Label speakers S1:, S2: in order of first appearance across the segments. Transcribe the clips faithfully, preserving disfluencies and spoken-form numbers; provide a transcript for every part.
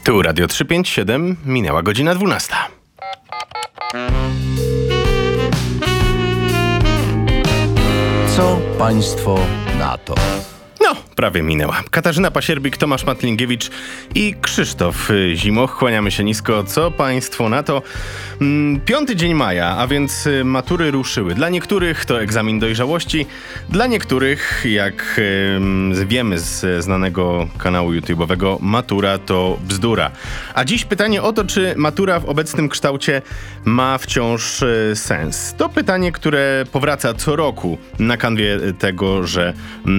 S1: Tu Radio trzysta pięćdziesiąt siedem, minęła godzina dwunasta.
S2: Co państwo na to?
S1: No, prawie minęła. Katarzyna Pasierbik, Tomasz Matlingiewicz i Krzysztof Zimoch. Kłaniamy się nisko. Co państwo na to? Piąty dzień maja, a więc matury ruszyły. Dla niektórych to egzamin dojrzałości, dla niektórych, jak wiemy z znanego kanału YouTube'owego, matura to bzdura. A dziś pytanie o to, czy matura w obecnym kształcie ma wciąż sens. To pytanie, które powraca co roku na kanwie tego, że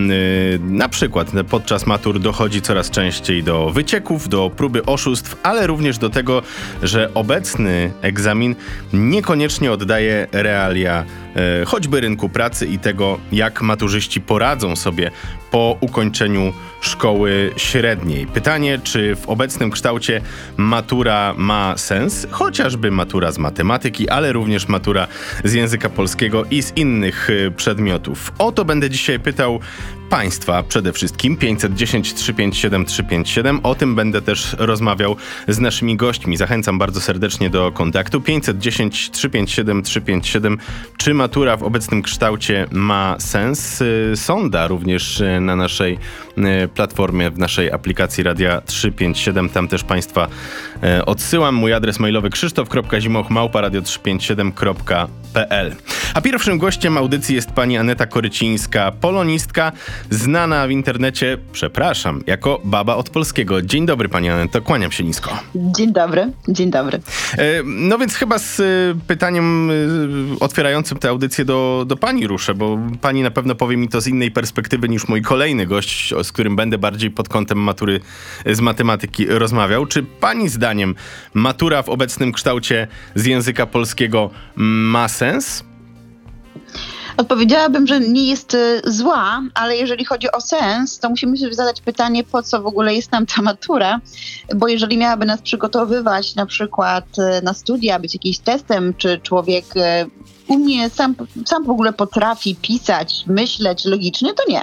S1: na przykład podczas matur dochodzi coraz częściej do wycieków, do próby oszustw, ale również do tego, że obecny egzamin niekoniecznie oddaje realia e, choćby rynku pracy i tego, jak maturzyści poradzą sobie po ukończeniu szkoły średniej. Pytanie, czy w obecnym kształcie matura ma sens? Chociażby matura z matematyki, ale również matura z języka polskiego i z innych e, przedmiotów. O to będę dzisiaj pytał państwa przede wszystkim. pięćset dziesięć, trzysta pięćdziesiąt siedem, trzysta pięćdziesiąt siedem. O tym będę też rozmawiał z naszymi gośćmi. Zachęcam bardzo serdecznie do kontaktu. pięćset dziesięć, trzysta pięćdziesiąt siedem, trzysta pięćdziesiąt siedem. Czy matura w obecnym kształcie ma sens? Sonda również na naszej platformie, w naszej aplikacji Radia trzysta pięćdziesiąt siedem. Tam też państwa odsyłam. Mój adres mailowy krzysztof kropka zimoch małpa radio trzysta pięćdziesiąt siedem kropka p l. A pierwszym gościem audycji jest pani Aneta Korycińska, polonistka, znana w internecie, przepraszam, jako Baba od Polskiego. Dzień dobry, pani Aneto, kłaniam się nisko.
S3: Dzień dobry, dzień dobry.
S1: No więc chyba z pytaniem otwierającym tę audycję do, do pani ruszę, bo pani na pewno powie mi to z innej perspektywy niż mój kolejny gość, z którym będę bardziej pod kątem matury z matematyki rozmawiał. Czy pani zdaniem matura w obecnym kształcie z języka polskiego ma sens?
S3: Odpowiedziałabym, że nie jest zła, ale jeżeli chodzi o sens, to musimy sobie zadać pytanie, po co w ogóle jest nam ta matura, bo jeżeli miałaby nas przygotowywać na przykład na studia, być jakimś testem, czy człowiek umie, sam, sam w ogóle potrafi pisać, myśleć logicznie, to nie.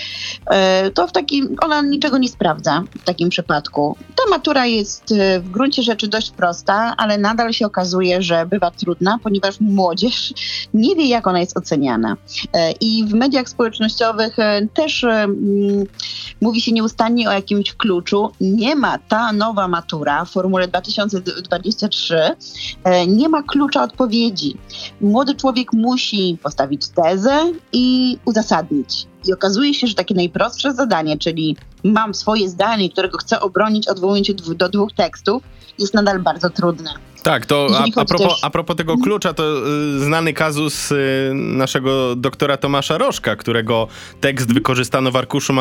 S3: To w takim, ona niczego nie sprawdza w takim przypadku. Ta matura jest w gruncie rzeczy dość prosta, ale nadal się okazuje, że bywa trudna, ponieważ młodzież nie wie, jak ona jest oceniana. I w mediach społecznościowych też mm, mówi się nieustannie o jakimś kluczu. Nie ma ta nowa matura w formule dwa tysiące dwudziestej trzeciej, nie ma klucza odpowiedzi. Młody człowiek musi postawić tezę i uzasadnić. I okazuje się, że takie najprostsze zadanie, czyli mam swoje zdanie, którego chcę obronić, odwołując się do dwóch tekstów, jest nadal bardzo trudne.
S1: Tak, to a, a, propos,
S3: też...
S1: a propos tego klucza, to y, znany kazus y, naszego doktora Tomasza Rożka, którego tekst wykorzystano w arkuszu